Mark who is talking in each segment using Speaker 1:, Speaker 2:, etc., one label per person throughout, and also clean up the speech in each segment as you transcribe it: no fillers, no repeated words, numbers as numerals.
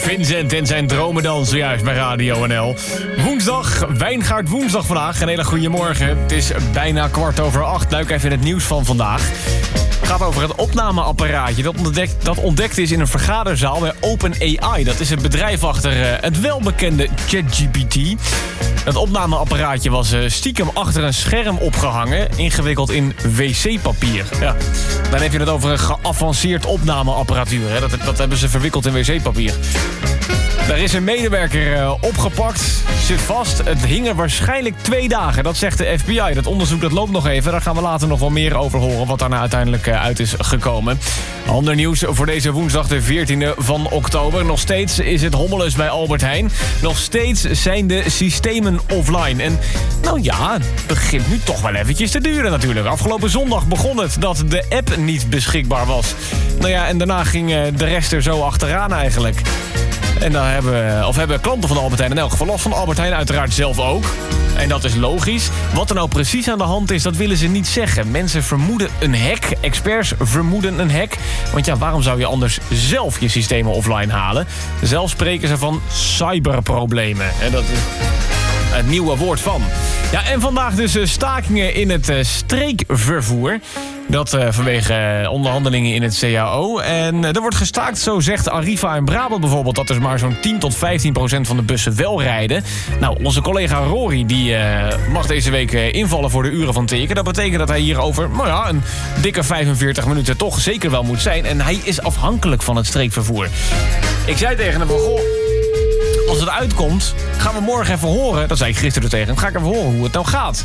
Speaker 1: Vincent en zijn dromedans zojuist bij Radio NL. Woensdag, Wijngaard woensdag vandaag. Een hele goede morgen. Het is bijna 7:15. Duik even in het nieuws van vandaag. Het gaat over het opnameapparaatje dat ontdekt is in een vergaderzaal bij OpenAI. Dat is het bedrijf achter het welbekende ChatGPT. Dat opnameapparaatje was stiekem achter een scherm opgehangen, ingewikkeld in wc-papier. Ja. Dan heb je het over een geavanceerd opnameapparatuur. Hè. Dat hebben ze verwikkeld in wc-papier. Daar is een medewerker opgepakt, zit vast. Het hing er waarschijnlijk 2 dagen, dat zegt de FBI. Dat onderzoek dat loopt nog even, daar gaan we later nog wel meer over horen... wat daar nou uiteindelijk uit is gekomen. Ander nieuws voor deze woensdag de 14e van oktober. Nog steeds is het hommeles bij Albert Heijn. Nog steeds zijn de systemen offline. En nou ja, het begint nu toch wel eventjes te duren natuurlijk. Afgelopen zondag begon het dat de app niet beschikbaar was. Nou ja, en daarna ging de rest er zo achteraan eigenlijk. En dan hebben klanten van Albert Heijn in elk geval last van. Albert Heijn uiteraard zelf ook. En dat is logisch. Wat er nou precies aan de hand is, dat willen ze niet zeggen. Mensen vermoeden een hack. Experts vermoeden een hack. Want ja, waarom zou je anders zelf je systemen offline halen? Zelf spreken ze van cyberproblemen. En dat is het nieuwe woord van. Ja, en vandaag dus stakingen in het streekvervoer. Dat vanwege onderhandelingen in het CAO. En er wordt gestaakt, zo zegt Arriva in Brabant bijvoorbeeld... dat er maar zo'n 10% tot 15% van de bussen wel rijden. Nou, onze collega Rory die mag deze week invallen voor de uren van teken. Dat betekent dat hij hier over een dikke 45 minuten toch zeker wel moet zijn. En hij is afhankelijk van het streekvervoer. Ik zei tegen hem van, goh, als het uitkomt, gaan we morgen even horen... dat zei ik gisteren tegen hem, ga ik even horen hoe het nou gaat.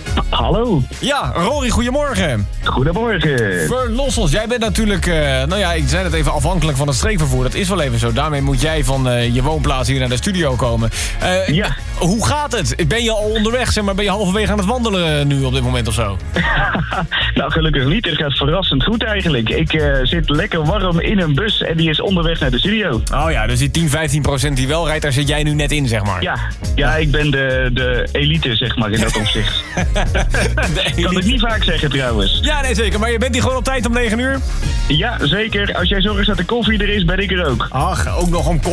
Speaker 2: Hallo.
Speaker 1: Ja, Rory, goedemorgen.
Speaker 2: Goedemorgen.
Speaker 1: Verlos ons. Jij bent natuurlijk, ik zei het even, afhankelijk van het streekvervoer. Dat is wel even zo. Daarmee moet jij van je woonplaats hier naar de studio komen.
Speaker 2: Ja.
Speaker 1: Hoe gaat het? Ben je al onderweg, zeg maar? Ben je halverwege aan het wandelen nu op dit moment of zo?
Speaker 2: Nou, gelukkig niet. Het gaat verrassend goed eigenlijk. Ik zit lekker warm in een bus en die is onderweg naar de studio.
Speaker 1: Oh ja, dus die 10-15% die wel rijdt, daar zit jij nu net in, zeg maar.
Speaker 2: Ja, ik ben de elite, zeg maar, in dat opzicht. Kan ik niet vaak zeggen trouwens.
Speaker 1: Ja, nee, zeker. Maar je bent hier gewoon op tijd om 9 uur?
Speaker 2: Ja, zeker. Als jij zorgt dat de koffie er is, ben ik er ook.
Speaker 1: Ach, ook nog om